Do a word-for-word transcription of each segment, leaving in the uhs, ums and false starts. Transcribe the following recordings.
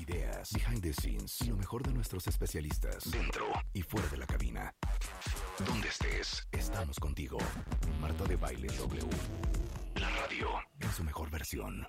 ideas, behind the scenes y lo mejor de nuestros especialistas dentro y fuera de la cabina. Donde estés, estamos contigo. Marta de Baile W. La radio en su mejor versión.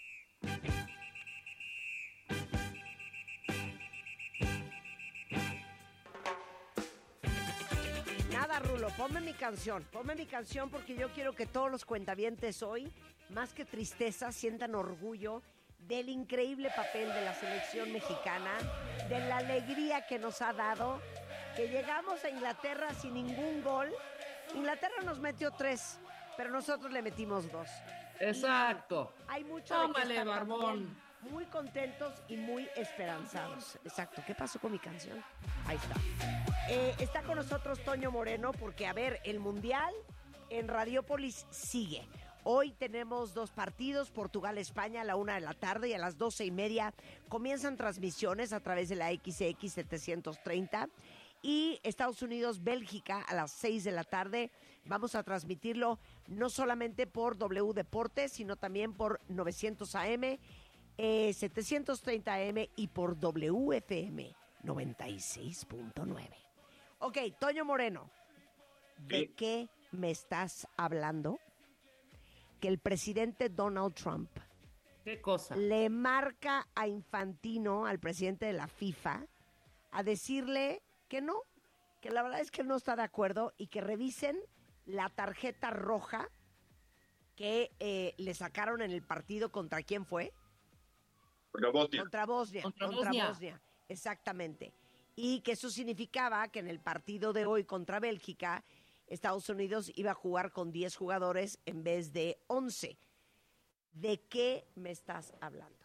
Nada, Rulo, ponme mi canción, ponme mi canción porque yo quiero que todos los cuentavientes hoy, más que tristeza, sientan orgullo del increíble papel de la selección mexicana, de la alegría que nos ha dado, que llegamos a Inglaterra sin ningún gol. Inglaterra nos metió tres, pero nosotros le metimos dos. Exacto. Y hay mucho Tómale, de que estar barbón. muy contentos y muy esperanzados. Exacto. ¿Qué pasó con mi canción? Ahí está. Eh, está con nosotros Toño Moreno porque, a ver, el Mundial en Radiópolis sigue. Hoy tenemos dos partidos, Portugal-España a la una de la tarde y a las doce y media comienzan transmisiones a través de la X X setecientos treinta y Estados Unidos-Bélgica a las seis de la tarde. Vamos a transmitirlo no solamente por W Deportes, sino también por novecientos A M, eh, setecientos treinta A M y por W F M noventa y seis punto nueve. Ok, Toño Moreno, ¿de ¿Sí? qué me estás hablando? Que el presidente Donald Trump ¿Qué cosa? le marca a Infantino, al presidente de la FIFA, a decirle que no, que la verdad es que él no está de acuerdo y que revisen la tarjeta roja que eh, le sacaron en el partido. ¿Contra quién fue? Contra Bosnia. Contra Bosnia. Contra Bosnia. Exactamente. Y que eso significaba que en el partido de hoy contra Bélgica, Estados Unidos iba a jugar con diez jugadores en vez de once. ¿De qué me estás hablando?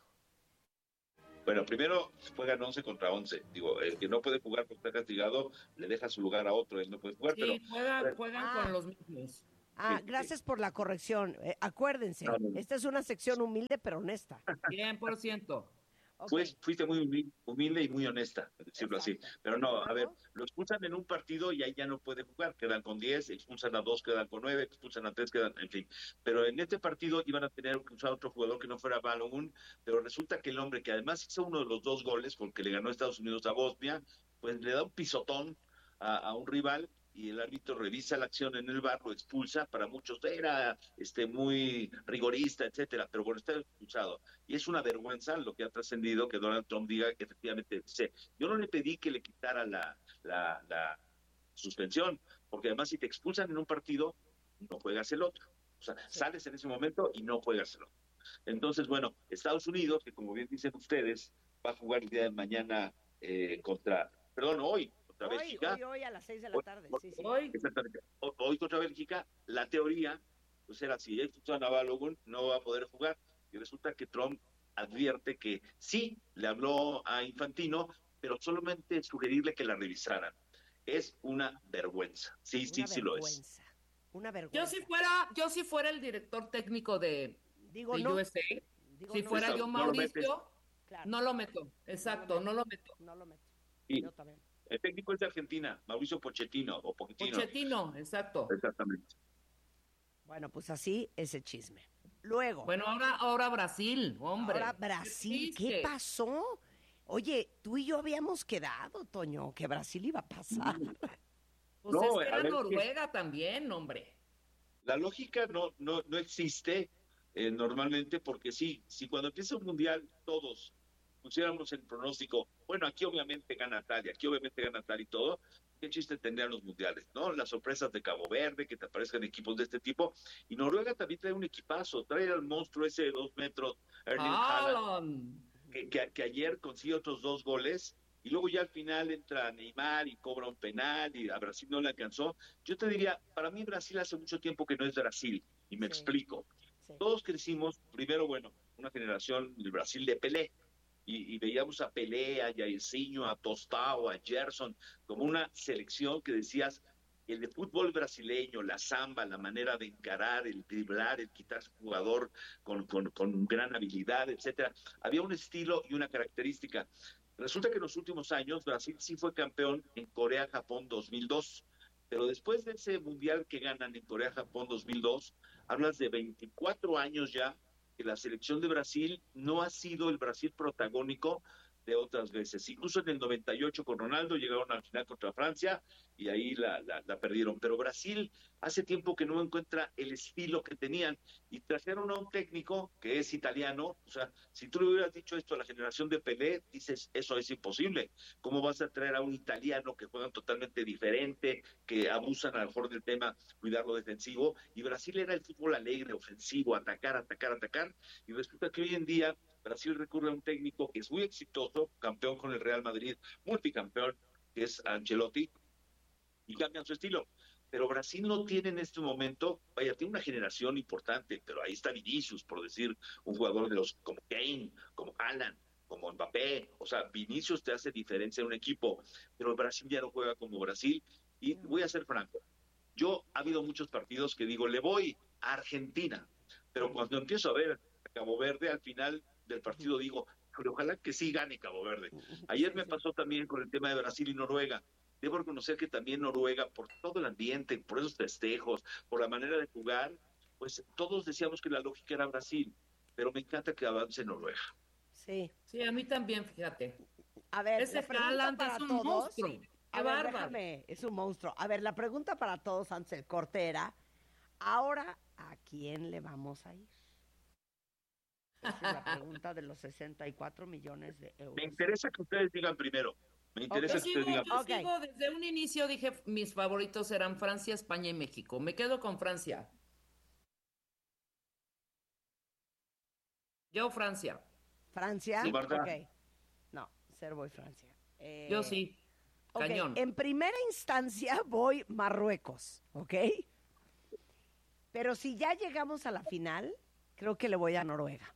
Bueno, primero juegan once contra once. Digo, el que no puede jugar porque está castigado, le deja su lugar a otro, él no puede jugar, Sí, pero... juegan, juegan Ah. con los mismos. Ah, Sí, gracias por la corrección. Eh, acuérdense, No, no, no. esta es una sección humilde pero honesta. cien por ciento. Ok. Pues fuiste muy humil- humilde y muy honesta, por decirlo Exacto. así. Pero no, a ver, Luego. lo expulsan en un partido y ahí ya no puede jugar. Quedan con diez, expulsan a dos, quedan con nueve, expulsan a tres, quedan, en fin. Pero en este partido iban a tener que usar otro jugador que no fuera Balogun, pero resulta que el hombre que además hizo uno de los dos goles, porque le ganó Estados Unidos a Bosnia, pues le da un pisotón a, a un rival y el árbitro revisa la acción en el V A R, lo expulsa. Para muchos era este muy rigorista, etcétera, pero bueno, está expulsado. Y es una vergüenza lo que ha trascendido que Donald Trump diga que efectivamente dice, yo no le pedí que le quitara la, la, la suspensión, porque además si te expulsan en un partido, no juegas el otro. O sea, Sí. sales en ese momento y no juegas el otro. Entonces, bueno, Estados Unidos, que como bien dicen ustedes, va a jugar el día de mañana eh, contra, perdón, hoy, contra Hoy, Bélgica. hoy, hoy a las seis de la Hoy- tarde. hoy- Sí, sí. Hoy, Exactamente. Ho- Hoy contra Bélgica, la teoría, pues era si expulsan a Balogun, no va a poder jugar. Y resulta que Trump advierte que sí, le habló a Infantino, pero solamente sugerirle que la revisaran. Es una vergüenza. Sí, sí, Una sí lo es. vergüenza. Una vergüenza. yo si fuera, yo si fuera el director técnico de, Digo de no. U S A, Digo si no. fuera Eso, yo no lo metes. Mauricio, Claro. no lo meto. Exacto, no lo meto. No lo meto. Y Yo también. el técnico es de Argentina, Mauricio Pochettino, o Pochettino. Pochettino, exacto. Exactamente. Bueno, pues así ese chisme. Luego, Bueno, ahora, ahora Brasil, hombre. ahora Brasil, ¿qué triste. pasó? Oye, tú y yo habíamos quedado, Toño, que Brasil iba a pasar. Pues No, es a que era ver, Noruega también, hombre. La lógica no, no, no existe eh, normalmente porque sí, si cuando empieza un mundial todos pusiéramos el pronóstico, bueno, aquí obviamente gana tal y aquí obviamente gana tal y todo, qué chiste tendrían los mundiales, ¿no? Las sorpresas de Cabo Verde, que te aparezcan equipos de este tipo, y Noruega también trae un equipazo, trae al monstruo ese de dos metros, Erling Haaland, Haaland. que, que, que ayer consigue otros dos goles, y luego ya al final entra Neymar y cobra un penal, y a Brasil no le alcanzó. Yo te diría, para mí Brasil hace mucho tiempo que no es Brasil, y me Sí. explico. Sí. Todos crecimos, primero, bueno, una generación del Brasil de Pelé, y, y veíamos a Pelé, a Jairzinho, a Tostao, a Gerson, como una selección que decías, el de fútbol brasileño, la samba, la manera de encarar, el driblar, el quitarse jugador con, con, con gran habilidad, etcétera. Había un estilo y una característica. Resulta que en los últimos años Brasil sí fue campeón en Corea-Japón dos mil dos, pero después de ese mundial que ganan en Corea-Japón dos mil dos, hablas de veinticuatro años ya que la selección de Brasil no ha sido el Brasil protagónico de otras veces. Incluso en el noventa y ocho con Ronaldo llegaron al final contra Francia y ahí la, la, la perdieron. Pero Brasil hace tiempo que no encuentra el estilo que tenían y trajeron a un técnico que es italiano. O sea, si tú le hubieras dicho esto a la generación de Pelé, dices, eso es imposible. ¿Cómo vas a traer a un italiano que juegan totalmente diferente, que abusan a lo mejor del tema cuidar lo defensivo? Y Brasil era el fútbol alegre, ofensivo, atacar, atacar, atacar. Y resulta que hoy en día Brasil recurre a un técnico que es muy exitoso, campeón con el Real Madrid, multicampeón, que es Ancelotti, y cambian su estilo. Pero Brasil no tiene en este momento, vaya, tiene una generación importante, pero ahí está Vinicius, por decir, un jugador de los como Kane, como Haaland, como Mbappé. O sea, Vinicius te hace diferencia en un equipo, pero Brasil ya no juega como Brasil. Y voy a ser franco, yo ha habido muchos partidos que digo, le voy a Argentina, pero cuando empiezo a ver a Cabo Verde, al final del partido digo, pero ojalá que sí gane Cabo Verde. Ayer me pasó también con el tema de Brasil y Noruega. Debo reconocer que también Noruega, por todo el ambiente, por esos festejos, por la manera de jugar, pues todos decíamos que la lógica era Brasil, pero me encanta que avance Noruega. Sí. Sí, a mí también, fíjate. A ver, Ese la pregunta Haaland para es un todos. monstruo. ¡Qué A ver, bárbaro! déjame, es un monstruo. A ver, la pregunta para todos antes del corte era, ahora, ¿a quién le vamos a ir? Esa es la pregunta de los sesenta y cuatro millones de euros. Me interesa que ustedes digan primero. Me interesa Yo que sigo, ustedes digan yo Ok. sigo, desde un inicio dije mis favoritos eran Francia, España y México. Me quedo con Francia. Yo Francia. ¿Francia? Sí, Marta. Ok. No, cero voy Francia. Eh, Yo sí. ok, Cañón. en primera instancia voy Marruecos, ¿ok? Pero si ya llegamos a la final, creo que le voy a Noruega.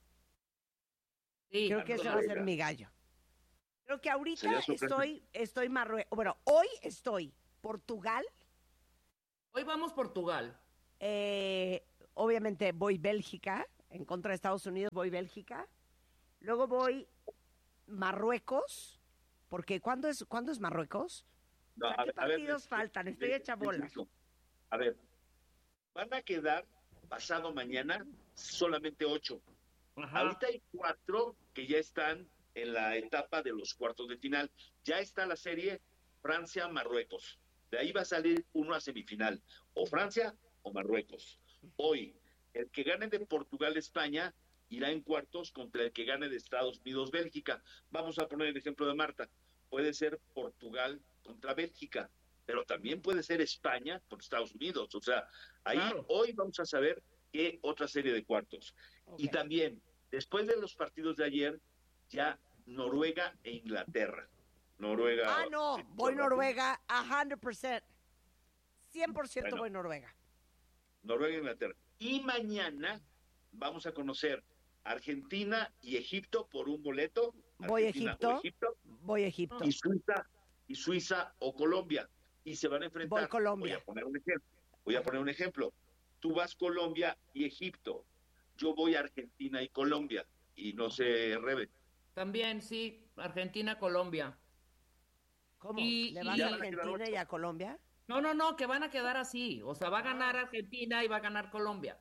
Sí. Creo que ese va a ser mi gallo. Creo que ahorita Sería sorpresa. estoy, estoy Marruecos. Bueno, hoy estoy Portugal. Hoy vamos Portugal. eh, obviamente voy Bélgica. En contra de Estados Unidos voy Bélgica. Luego voy Marruecos. Porque ¿cuándo es, ¿cuándo es Marruecos? No, O sea, a ¿qué ver, a ver, partidos les- faltan? les- Estoy les- hecha les bolas. explico. A ver, van a quedar pasado mañana solamente ocho. Ajá. Ahorita hay cuatro que ya están en la etapa de los cuartos de final. Ya está la serie Francia-Marruecos. De ahí va a salir uno a semifinal, o Francia o Marruecos. Hoy, el que gane de Portugal-España irá en cuartos contra el que gane de Estados Unidos-Bélgica. Vamos a poner el ejemplo de Marta. Puede ser Portugal contra Bélgica, pero también puede ser España contra Estados Unidos. O sea, ahí Claro. hoy vamos a saber qué otra serie de cuartos. Ok. Y también, después de los partidos de ayer, ya Noruega e Inglaterra. Noruega. Ah, no, sí, voy Noruega. Noruega a cien por ciento. cien por ciento Bueno. voy Noruega. Noruega e Inglaterra. Y mañana vamos a conocer Argentina y Egipto por un boleto. Voy Argentina Egipto. o Egipto Voy a Egipto. y Suiza y Suiza o Colombia. Y se van a enfrentar. Voy Colombia. Voy a poner un ejemplo. Voy a poner un ejemplo. Tú vas Colombia y Egipto. Yo voy a Argentina y Colombia. Y no sé, Rebe. También, sí. Argentina, Colombia. ¿Cómo? Y- ¿Le y- vas Ya a van a quedar Argentina ocho. y a Colombia? No, no, no, que van a quedar así. O sea, va a ganar Argentina y va a ganar Colombia.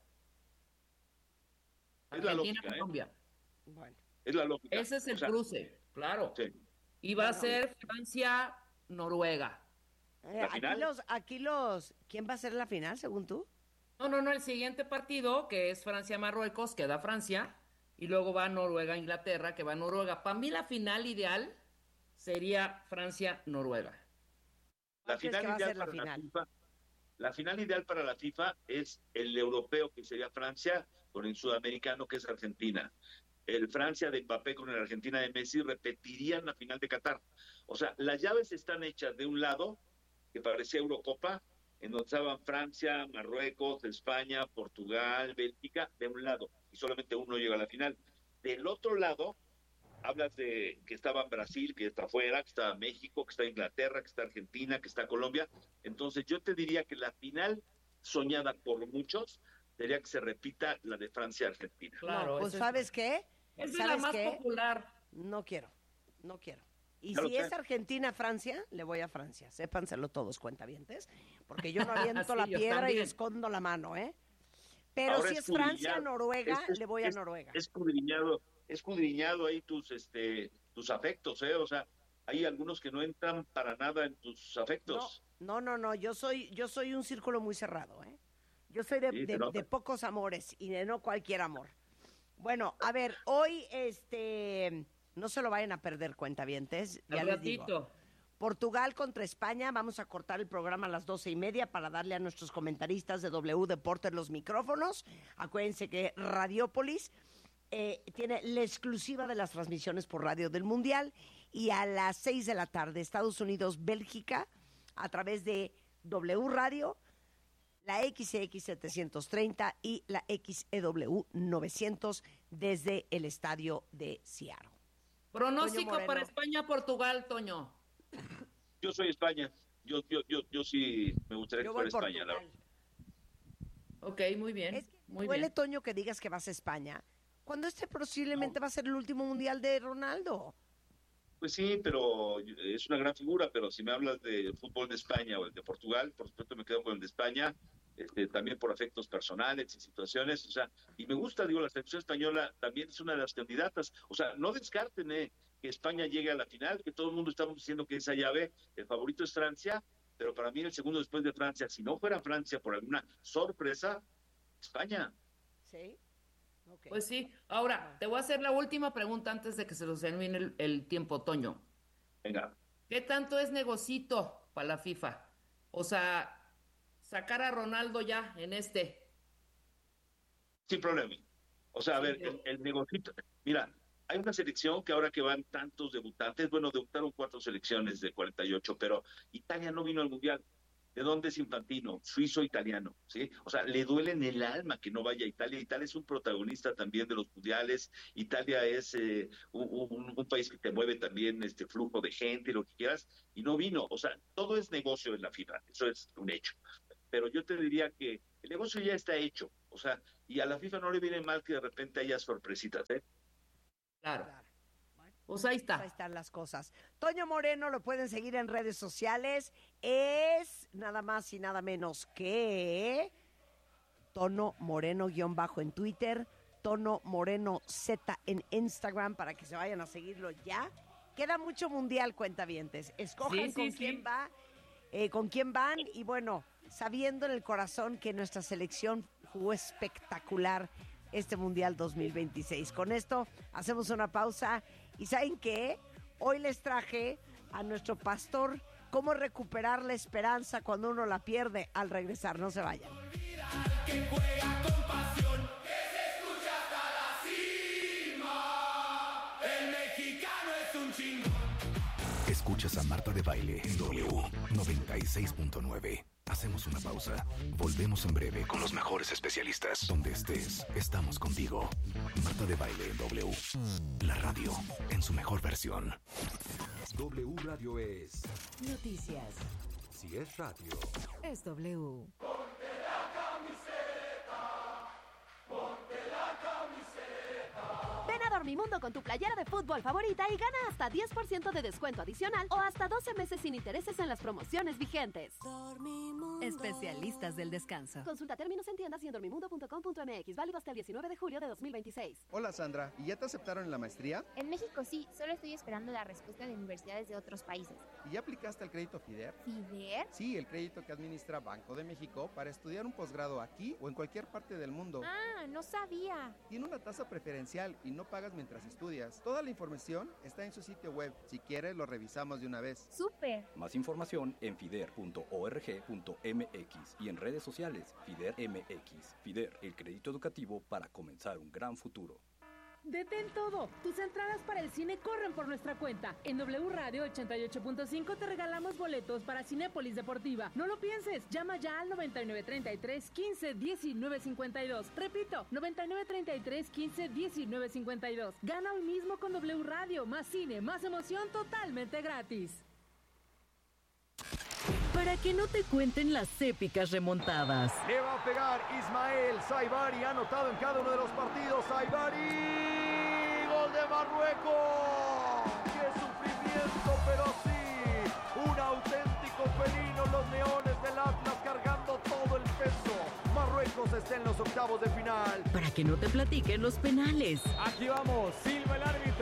Es la Argentina, lógica, ¿eh? Colombia. Bueno. Es la lógica. Ese es el O sea, cruce, claro. sí. Y va a Bueno. ser Francia, Noruega. Eh, ¿La aquí final? los, aquí los, ¿quién va a ser la final, según tú? No, no, no, el siguiente partido, que es Francia-Marruecos, queda Francia. Y luego va Noruega-Inglaterra, que va Noruega. Para mí la final ideal sería Francia-Noruega. La ¿Cuál crees final que va a ideal ser la para la final? FIFA, la final ideal para la FIFA es el europeo, que sería Francia, con el sudamericano, que es Argentina. El Francia de Mbappé con el Argentina de Messi repetirían la final de Qatar. O sea, las llaves están hechas de un lado, que parecía Eurocopa, en donde estaban Francia, Marruecos, España, Portugal, Bélgica, de un lado, y solamente uno llega a la final. Del otro lado, hablas de que estaba Brasil, que está afuera, que está México, que está Inglaterra, que está Argentina, que está Colombia. Entonces yo te diría que la final soñada por muchos sería que se repita la de Francia-Argentina. Claro, No, pues esa es- ¿sabes qué? Esa es la ¿Sabes más qué? popular. No quiero, no quiero. Y Ya lo si sé. es Argentina-Francia, le voy a Francia. Sépanselo todos, cuentavientes. Porque yo no aviento Sí, la yo piedra y también. escondo la mano, ¿eh? Pero Ahora si es es Francia, escudriñado. Noruega, Es- es- le voy a es- Noruega. Es escudriñado, escudriñado ahí tus, este, tus afectos, ¿eh? O sea, hay algunos que no entran para nada en tus afectos. No, no, no, no. Yo soy, yo soy un círculo muy cerrado, ¿eh? Yo soy de, Sí, de, de pocos amores y de no cualquier amor. Bueno, a ver, hoy, este, no se lo vayan a perder, cuentavientes. Ya les digo. Portugal contra España. Vamos a cortar el programa a las doce y media para darle a nuestros comentaristas de W Deportes los micrófonos. Acuérdense que Radiopolis eh, tiene la exclusiva de las transmisiones por radio del Mundial. Y a las seis de la tarde, Estados Unidos, Bélgica, a través de W Radio, la X X setecientos treinta y la X E W novecientos desde el estadio de Seattle. Pronóstico para España-Portugal, Toño. Yo soy España. Yo, yo, yo, yo sí me gustaría yo que fuera España. La verdad. Ok, muy bien. Es que muy duele, bien. Toño, que digas que vas a España, cuando este posiblemente no. va a ser el último mundial de Ronaldo. Pues sí, pero es una gran figura, pero si me hablas de fútbol de España o el de Portugal, por supuesto me quedo con el de España, este, también por afectos personales y situaciones, o sea, y me gusta, digo, la selección española también es una de las candidatas, o sea, no descarten eh, que España llegue a la final, que todo el mundo estamos diciendo que esa llave, el favorito es Francia, pero para mí el segundo después de Francia, si no fuera Francia por alguna sorpresa, España. Sí. Okay. Pues sí. Ahora, te voy a hacer la última pregunta antes de que se nos termine el, el tiempo, Toño. Venga. ¿Qué tanto es negocito para la FIFA? O sea, sacar a Ronaldo ya en este. Sin problema. O sea, a ver, el, el negocito. Mira, hay una selección que ahora que van tantos debutantes, bueno, debutaron cuatro selecciones de cuarenta y ocho, pero Italia no vino al Mundial. ¿De dónde es Infantino? Suizo-italiano, ¿sí? O sea, le duele en el alma que no vaya a Italia. Italia es un protagonista también de los mundiales. Italia es eh, un, un, un país que te mueve también este flujo de gente, lo que quieras, y no vino. O sea, todo es negocio en la FIFA, eso es un hecho. Pero yo te diría que el negocio ya está hecho. O sea, y a la FIFA no le viene mal que de repente haya sorpresitas, ¿eh? Claro. claro. Pues ahí está. Ahí están las cosas. Toño Moreno lo pueden seguir en redes sociales. Es nada más y nada menos que Tono Moreno guión bajo en Twitter, Tono Moreno Z en Instagram para que se vayan a seguirlo ya. Queda mucho mundial, cuentavientes. Escojan sí, con sí, quién sí. va, eh, con quién van y bueno, sabiendo en el corazón que nuestra selección jugó espectacular este mundial dos mil veintiséis. Con esto hacemos una pausa. ¿Y saben qué? Hoy les traje a nuestro pastor cómo recuperar la esperanza cuando uno la pierde al regresar. No se vayan. Que juega con pasión, que se escucha hasta la cima. El mexicano es un chingón. Escuchas a Marta de Baile en W noventa y seis punto nueve. Hacemos una pausa. Volvemos en breve con los mejores especialistas. Donde estés, estamos contigo. Marta de Baile en W. La radio en su mejor versión. W Radio es noticias. Si es radio, es W. Ponte la camiseta, ponte la camiseta. Ven a Dormimundo con tu playera de fútbol favorita y gana hasta diez por ciento de descuento adicional o hasta doce meses sin intereses en las promociones vigentes. Dormimundo. Especialistas del descanso. Consulta términos en tiendas y en dormimundo punto com punto m x. Válido hasta el diecinueve de julio de dos mil veintiséis. Hola Sandra, ¿y ya te aceptaron en la maestría? En México sí, solo estoy esperando la respuesta de universidades de otros países. ¿Y ya aplicaste al crédito FIDER? ¿FIDER? Sí, el crédito que administra Banco de México para estudiar un posgrado aquí o en cualquier parte del mundo. Ah, no sabía. Tiene una tasa preferencial y no pagas mientras estudias. Toda la información está en su sitio web. Si quieres, lo revisamos de una vez. ¡Súper! Más información en fider punto org punto m x y en redes sociales FIDER M X. FIDER, el crédito educativo para comenzar un gran futuro. Detén todo. Tus entradas para el cine corren por nuestra cuenta. En W Radio ochenta y ocho punto cinco te regalamos boletos para Cinépolis Deportiva. No lo pienses. Llama ya al noventa y nueve treinta y tres quince diecinueve cincuenta y dos. Repito, noventa y nueve treinta y tres quince diecinueve cincuenta y dos. Gana hoy mismo con W Radio. Más cine, más emoción, totalmente gratis. Para que no te cuenten las épicas remontadas. Le va a pegar Ismael Saibari, ha anotado en cada uno de los partidos. Saibari, gol de Marruecos. ¡Qué sufrimiento, pero sí! Un auténtico felino, los leones del Atlas cargando todo el peso. Marruecos Marruecos esté en los octavos de final. Para que no te platiquen los penales. Aquí vamos, silba el árbitro.